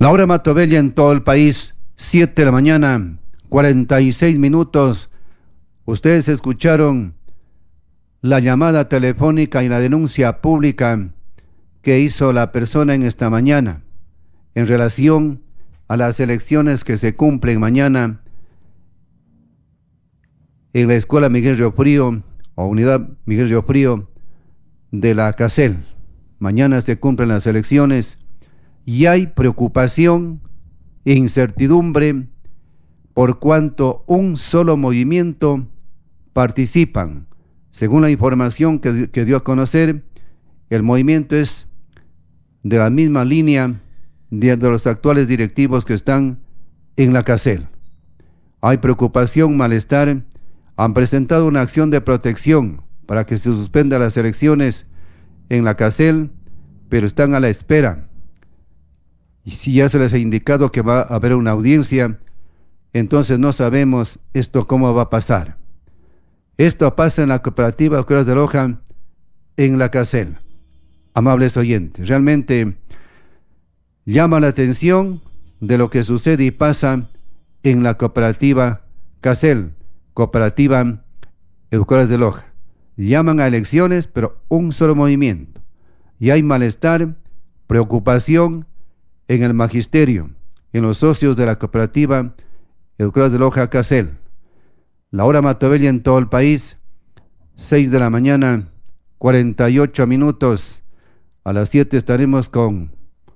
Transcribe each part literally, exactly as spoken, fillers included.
La hora Matobella en todo el país, siete de la mañana, cuarenta y seis minutos. Ustedes escucharon la llamada telefónica y la denuncia pública que hizo la persona en esta mañana en relación a las elecciones que se cumplen mañana en la Escuela Miguel Riofrío o Unidad Miguel Riofrío de la CACEL. Mañana se cumplen las elecciones y hay preocupación e incertidumbre por cuanto un solo movimiento participan. Según la información que, que dio a conocer, el movimiento es de la misma línea de, de los actuales directivos que están en la CACEL. Hay preocupación, malestar. Han presentado una acción de protección para que se suspendan las elecciones en la CACEL, pero están a la espera. Y si ya se les ha indicado que va a haber una audiencia, entonces no sabemos esto cómo va a pasar. Esto pasa en la cooperativa Escuelas de Loja, en la CACEL. Amables oyentes, realmente llama la atención de lo que sucede y pasa en la cooperativa CACEL, cooperativa Escuelas de Loja. Llaman a elecciones, pero un solo movimiento. Y hay malestar, preocupación en el magisterio, en los socios de la cooperativa Escuelas de Loja CACEL. La hora Matobella en todo el país, seis de la mañana, cuarenta y ocho minutos. A las siete estaremos con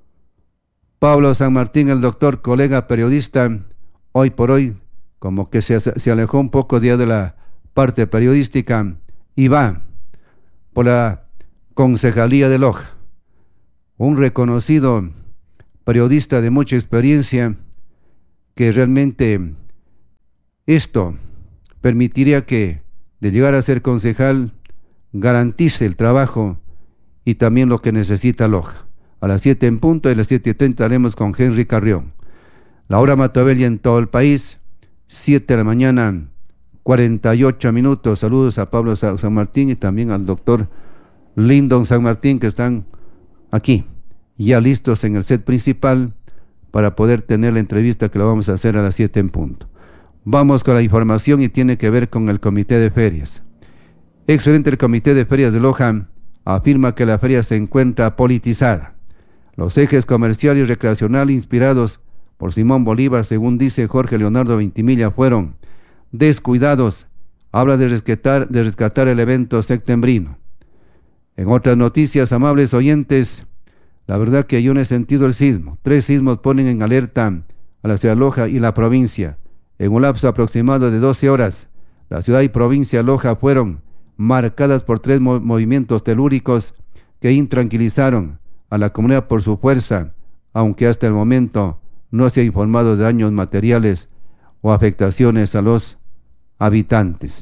Pablo San Martín, el doctor, colega periodista. Hoy por hoy, como que se, se alejó un poco ya de la parte periodística y va por la Concejalía de Loja. Un reconocido periodista de mucha experiencia que realmente esto permitiría que, de llegar a ser concejal, garantice el trabajo y también lo que necesita Loja. A las siete en punto y a las siete y treinta haremos con Henry Carrión. La hora Matobella en todo el país, siete de la mañana, cuarenta y ocho minutos. Saludos a Pablo San Martín y también al doctor Lindon San Martín, que están aquí, ya listos en el set principal para poder tener la entrevista que la vamos a hacer a las siete en punto. Vamos con la información y tiene que ver con el Comité de Ferias. Excelente, el Comité de Ferias de Loja afirma que la feria se encuentra politizada. Los ejes comercial y recreacional inspirados por Simón Bolívar, según dice Jorge Leonardo Ventimilla, fueron descuidados. Habla de rescatar, de rescatar el evento septembrino. En otras noticias, amables oyentes, la verdad que yo no he sentido el sismo. Tres sismos ponen en alerta a la ciudad de Loja y la provincia. En un lapso aproximado de doce horas, la ciudad y provincia de Loja fueron marcadas por tres mo- movimientos telúricos que intranquilizaron a la comunidad por su fuerza, aunque hasta el momento no se ha informado de daños materiales o afectaciones a los habitantes.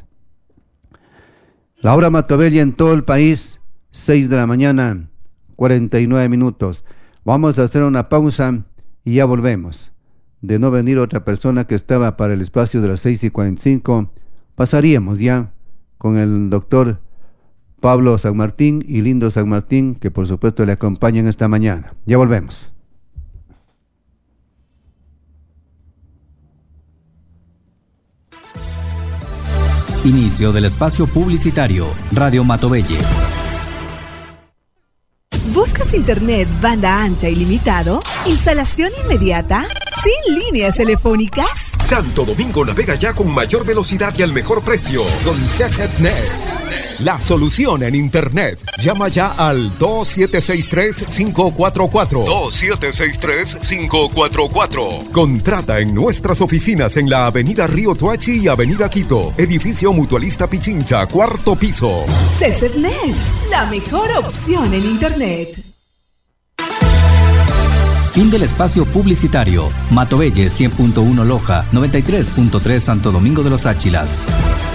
La hora Matobella en todo el país, seis de la mañana, cuarenta y nueve minutos. Vamos a hacer una pausa y ya volvemos. De no venir otra persona que estaba para el espacio de las seis y cuarenta y cinco, pasaríamos ya con el doctor Pablo San Martín y Lindo San Martín, que por supuesto le acompañan esta mañana. Ya volvemos. Inicio del espacio publicitario. Radio Matobella. ¿Buscas internet banda ancha ilimitado? ¿Instalación inmediata? ¿Sin líneas telefónicas? Santo Domingo navega ya con mayor velocidad y al mejor precio. Con CCTnet, la solución en internet. Llama ya al dos siete seis tres, cinco cuatro cuatro. dos siete seis tres, cinco cuatro cuatro. Contrata en nuestras oficinas en la avenida Río Tuachi y avenida Quito. Edificio Mutualista Pichincha, cuarto piso. CCTnet, la mejor opción en internet. Fin del espacio publicitario. Matobella cien punto uno Loja, noventa y tres punto tres Santo Domingo de los Áchilas.